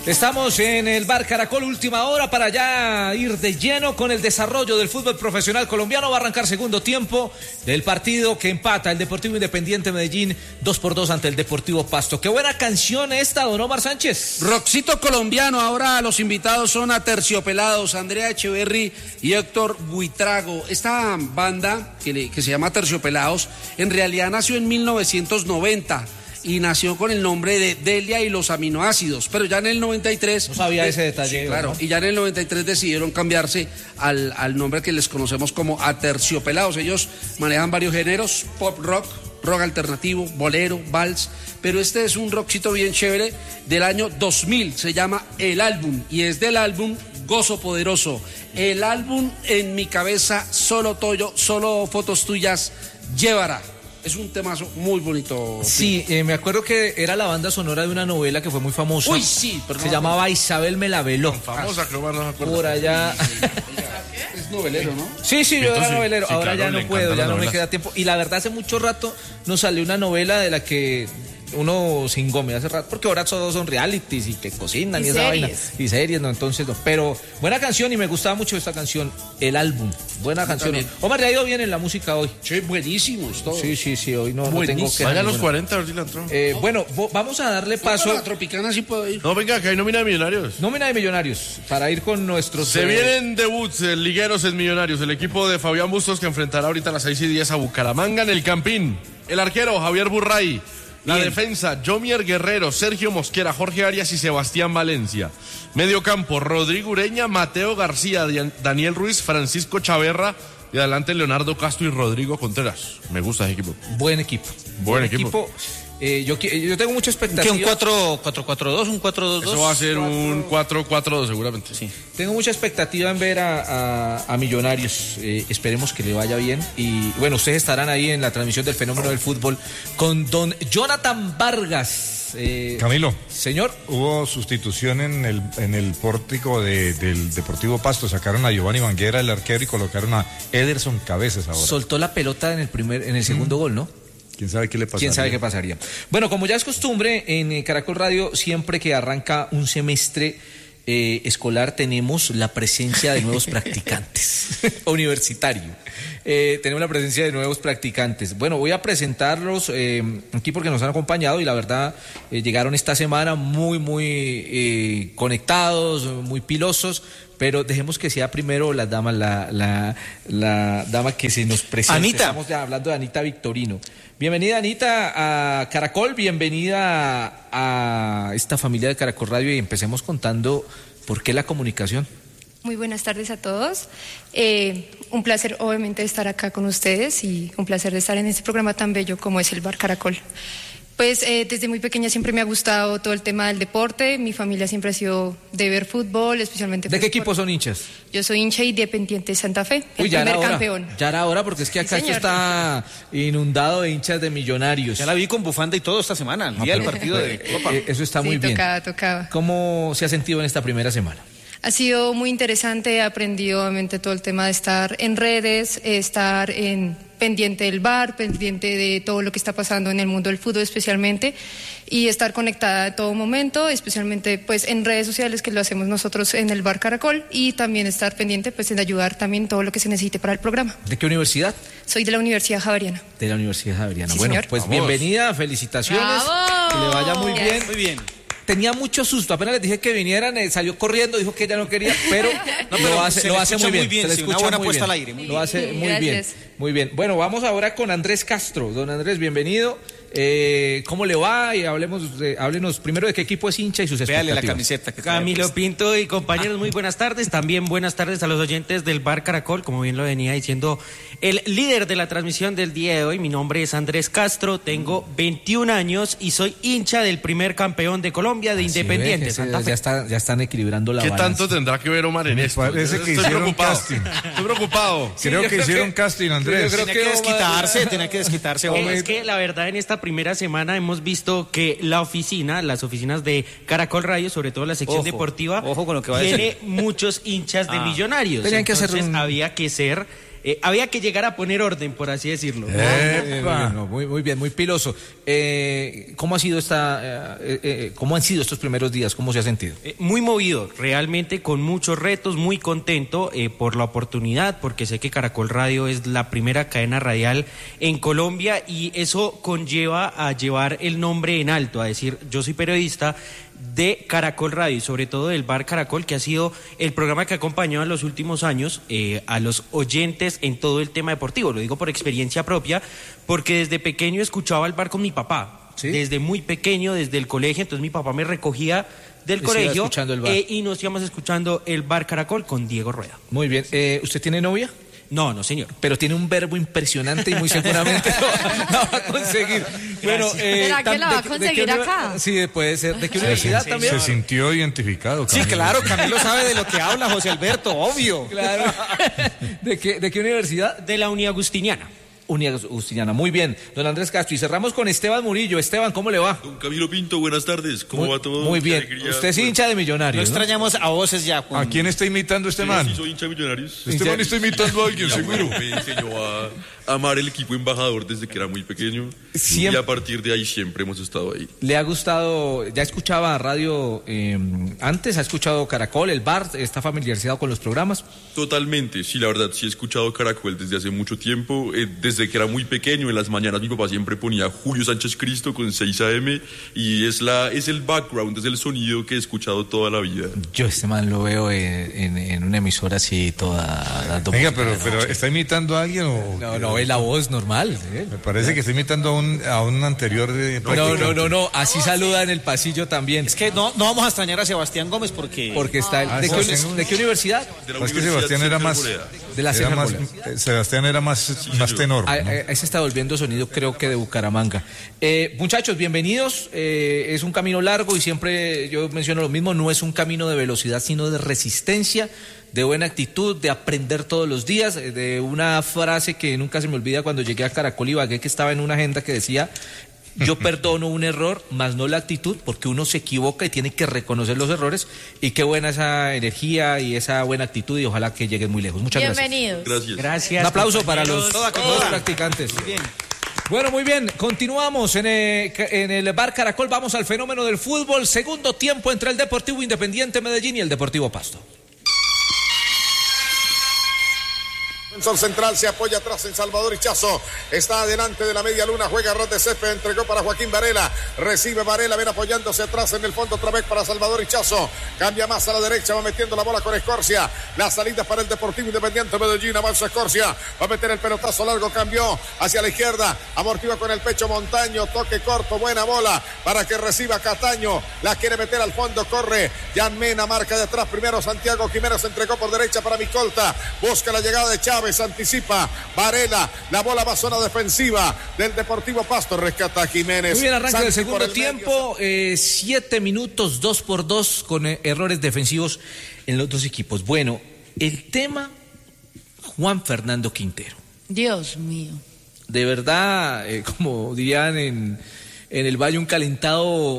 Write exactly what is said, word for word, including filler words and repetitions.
Estamos en el Bar Caracol, última hora para ya ir de lleno con el desarrollo del fútbol profesional colombiano. Va a arrancar segundo tiempo del partido que empata el Deportivo Independiente Medellín dos por dos ante el Deportivo Pasto. Qué buena canción esta, don Omar Sánchez. Roxito colombiano. Ahora los invitados son Aterciopelados, Andrea Echeverry y Héctor Buitrago. Esta banda que, le, que se llama Aterciopelados en realidad nació en mil novecientos noventa. Y nació con el nombre de Delia y los aminoácidos, pero ya en el noventa y tres... No sabía ese detalle. Sí, claro, ¿no? Y ya en el noventa y tres decidieron cambiarse al, al nombre que les conocemos como Aterciopelados. Ellos manejan varios géneros, pop rock, rock alternativo, bolero, vals, pero este es un rockcito bien chévere del año dos mil, se llama El Álbum, y es del álbum Gozo Poderoso. El álbum En mi cabeza, solo toyo, solo fotos tuyas, llevará. Es un temazo muy bonito. Sí, eh, me acuerdo que era la banda sonora de una novela que fue muy famosa. Uy, sí. Pero se no, llamaba Isabel me la veló. Famosa, creo que no me acuerdo. Por allá. Es novelero, ¿no? Sí, sí, yo Entonces, era novelero. sí, Ahora claro, ya no puedo, ya no me queda tiempo. Y la verdad, hace mucho rato nos salió una novela de la que uno se engome hace rato, porque ahora todos son realities y que cocinan y, y esa vaina. Y series, no, entonces no. Pero buena canción y me gustaba mucho esta canción, El Álbum. Buena canción. También. Omar, ¿le ha ido bien en la música hoy? Sí, buenísimos todos. Sí, sí, sí, hoy no, no tengo que... Vaya a los cuarenta, a ver si la entró. Eh, bueno, vamos a darle paso... No, la Tropicana sí puedo ir. No, venga, que hay nómina de Millonarios. Nómina de Millonarios, para ir con nuestros... Se eh... vienen debuts, eh, ligueros en Millonarios. El equipo de Fabián Bustos que enfrentará ahorita a las seis y diez a Bucaramanga en el Campín. El arquero, Javier Burray. La Bien. defensa, Jomier Guerrero, Sergio Mosquera, Jorge Arias y Sebastián Valencia. Medio campo, Rodrigo Ureña, Mateo García, Daniel Ruiz, Francisco Chaverra. Y adelante Leonardo Castro y Rodrigo Contreras. Me gusta ese equipo. Buen equipo. Buen, Buen equipo. equipo. Eh, yo, yo tengo mucha expectativa. ¿Qué, un cuatro cuatro dos, un cuatro dos dos? Eso va a ser un cuatro cuatro dos seguramente. Sí. Tengo mucha expectativa en ver a, a, a Millonarios. Eh, esperemos que le vaya bien. Y bueno, ustedes estarán ahí en la transmisión del fenómeno del fútbol con don Jonathan Vargas. Eh, Camilo. Señor. Hubo sustitución en el, en el pórtico de, del Deportivo Pasto. Sacaron a Giovanni Banguera, el arquero, y colocaron a Ederson Cabezas ahora. Soltó la pelota en el primer, en el segundo mm. gol, ¿no? ¿Quién sabe qué le pasaría? ¿Quién sabe qué pasaría? Bueno, como ya es costumbre, en Caracol Radio, siempre que arranca un semestre eh, escolar, tenemos la presencia de nuevos practicantes. Universitario. Eh, tenemos la presencia de nuevos practicantes. Bueno, voy a presentarlos eh, aquí porque nos han acompañado y la verdad eh, llegaron esta semana muy, muy eh, conectados, muy pilosos. Pero dejemos que sea primero la dama, la, la, la dama que se nos presenta. Anita. Estamos ya hablando de Anita Victorino. Bienvenida, Anita, a Caracol, bienvenida a esta familia de Caracol Radio y empecemos contando por qué la comunicación. Muy buenas tardes a todos. Eh, un placer, obviamente, estar acá con ustedes y un placer de estar en este programa tan bello como es el Bar Caracol. Pues eh, desde muy pequeña siempre me ha gustado todo el tema del deporte. Mi familia siempre ha sido de ver fútbol, especialmente... ¿De qué equipo son hinchas? Yo soy hincha Independiente Santa Fe, el Uy, ya primer era hora, campeón. Ya era hora porque es que acá sí, esto está inundado de hinchas de Millonarios. Ya la vi con bufanda y todo esta semana, el no, día del partido de Copa. Eso está sí, muy bien. tocaba, tocaba. ¿Cómo se ha sentido en esta primera semana? Ha sido muy interesante, he aprendido obviamente todo el tema de estar en redes, estar en pendiente del bar, pendiente de todo lo que está pasando en el mundo del fútbol especialmente y estar conectada a todo momento, especialmente pues en redes sociales que lo hacemos nosotros en el Bar Caracol y también estar pendiente pues en ayudar también todo lo que se necesite para el programa. ¿De qué universidad? Soy de la Universidad Javeriana. De la Universidad Javeriana. Sí, bueno, señor. pues Vamos. Bienvenida, felicitaciones. ¡Bravo! Que le vaya muy Yes. bien. Muy bien. Tenía mucho susto, apenas les dije que vinieran, eh, salió corriendo, dijo que ella no quería, pero, no, pero lo hace, se lo le hace escucha muy bien, muy bien, se le sí, escucha una buena muy puesta bien. al aire, muy lo hace bien. muy Gracias. bien, muy bien. Bueno, vamos ahora con Andrés Castro. Don Andrés, bienvenido. Eh, ¿Cómo le va? Y hablemos de, háblenos primero de qué equipo es hincha y sus expectativas. Véale la camiseta. Que Camilo Pinto y compañeros, muy buenas tardes. También buenas tardes a los oyentes del Bar Caracol. Como bien lo venía diciendo el líder de la transmisión del día de hoy, mi nombre es Andrés Castro, tengo veintiún años y soy hincha del primer campeón de Colombia de Así Independiente ve, Santa Fe. Ya, está, ya están equilibrando la ¿Qué balanza. tanto tendrá que ver Omar en esto? Parece que Estoy hicieron preocupado. casting. Estoy preocupado. Sí, creo que creo hicieron que- casting, Andrés. yo creo Tiene que desquitarse, tiene que desquitarse. Eh, hombre. Es que la verdad en esta primera semana hemos visto que la oficina, las oficinas de Caracol Radio, sobre todo la sección Ojo, deportiva, ojo con lo que va a tiene decir. muchos hinchas de Ah. Millonarios. Tenían que hacer Entonces un- había que ser eh, había que llegar a poner orden, por así decirlo. Eh, no, muy, muy bien, muy piloso. Eh, ¿Cómo ha sido esta, eh, eh, cómo han sido estos primeros días? ¿Cómo se ha sentido? Eh, muy movido, realmente con muchos retos, muy contento eh, por la oportunidad, porque sé que Caracol Radio es la primera cadena radial en Colombia y eso conlleva a llevar el nombre en alto, a decir, yo soy periodista de Caracol Radio y sobre todo del Bar Caracol, que ha sido el programa que ha acompañado en los últimos años eh, a los oyentes en todo el tema deportivo. Lo digo por experiencia propia, porque desde pequeño escuchaba el Bar con mi papá. ¿Sí? Desde muy pequeño, desde el colegio, entonces mi papá me recogía del y colegio el eh, y nos íbamos escuchando el Bar Caracol con Diego Rueda. Muy bien. Eh, ¿Usted tiene novia? No, no, señor. Pero tiene un verbo impresionante y muy seguramente lo, lo va a conseguir. Bueno, eh, ¿será que la va a conseguir de, de acá? Sí, puede ser. ¿De qué Se, universidad se, también? se sintió identificado. Sí, Camilo. claro, Camilo sabe de lo que habla, José Alberto, obvio. Claro. ¿De qué, de qué universidad? De la Uni Agustiniana. Uni Agustiniana. Muy bien. Don Andrés Castro. Y cerramos con Esteban Murillo. Esteban, ¿cómo le va? Don Camilo Pinto, buenas tardes. ¿Cómo muy, va todo? Muy bien. Usted es hincha de Millonarios, No extrañamos a voces ya, Juan. ¿A quién está imitando este Sí, man? sí, soy hincha de Millonarios. Este man está imitando a alguien, Mi seguro. abuelo me enseñó a amar el equipo embajador desde que era muy pequeño. Siempre- Y a partir de ahí siempre hemos estado ahí. ¿Le ha gustado? ¿Ya escuchaba radio eh, antes? ¿Ha escuchado Caracol, el Bar? ¿Está familiarizado con los programas? Totalmente, sí, la verdad, sí he escuchado Caracol desde hace mucho tiempo. Eh, desde que era muy pequeño, en las mañanas mi papá siempre ponía Julio Sánchez Cristo con seis A M y es, la, es el background, es el sonido que he escuchado toda la vida. Yo este man lo veo en, en, en una emisora así toda dando Venga, música pero, de pero noche. ¿está imitando a alguien o...? No, no, es la voz normal. ¿eh? Me parece que está imitando a un, a un anterior de... No, no, no, no, así saluda en el pasillo también. Es que no, no vamos a extrañar a Sebastián Gómez porque... Porque está... Ah, ¿de, qué, Sebastián uni- ¿De qué universidad? De la Pues que Universidad Sebastián era Sergio más... Arboleda. De la era Sergio más Arboleda. eh, Sebastián era más, más tenor. A, ¿no? a- a ese está volviendo sonido, creo que de Bucaramanga. Eh, muchachos, bienvenidos. Eh, es un camino largo y siempre yo menciono lo mismo, no es un camino de velocidad, sino de resistencia, de buena actitud, de aprender todos los días, eh, de una frase que nunca se me olvida cuando llegué a Caracol y Ibagué, que estaba en una agenda que decía... Yo perdono un error, más no la actitud, porque uno se equivoca y tiene que reconocer los errores. Y qué buena esa energía y esa buena actitud, y ojalá que lleguen muy lejos. Muchas gracias. Bienvenidos. Gracias. Gracias. Un aplauso para compañeros. los, Toda con todos los toda. practicantes. Muy bien. Bueno, muy bien, continuamos en el, en el Bar Caracol, vamos al fenómeno del fútbol, segundo tiempo entre el Deportivo Independiente Medellín y el Deportivo Pasto. Defensor central se apoya atrás en Salvador Hichazo. Está adelante de la media luna. Juega Rod de Césped. Entregó para Joaquín Varela. Recibe Varela. Ven apoyándose atrás en el fondo otra vez para Salvador Hichazo. Cambia más a la derecha. Va metiendo la bola con Escorcia. La salida para el Deportivo Independiente Medellín. Avanza Escorcia. Va a meter el pelotazo largo. Cambió hacia la izquierda. Amortigua con el pecho Montaño. Toque corto. Buena bola para que reciba Cataño. La quiere meter al fondo. Corre. Jan Mena marca de atrás. Primero Santiago Jiménez. Entregó por derecha para Micolta. Busca la llegada de Chávez. Anticipa Varela, la bola va a zona defensiva del Deportivo Pasto, rescata a Jiménez. Muy bien, arranque Santi del por segundo el tiempo, eh, siete minutos, dos por dos, con eh, errores defensivos en los dos equipos. Bueno, el tema Juan Fernando Quintero. Dios mío. De verdad, eh, como dirían en, en el Valle, un calentado